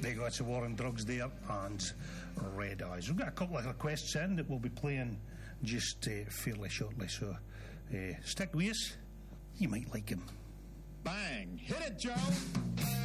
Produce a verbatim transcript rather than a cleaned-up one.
There you go, it's a War on Drugs there, and Red Eyes. We've got a couple of requests in that we'll be playing just uh, fairly shortly, so uh, stick with us. You might like him. Bang! Hit it, Joe!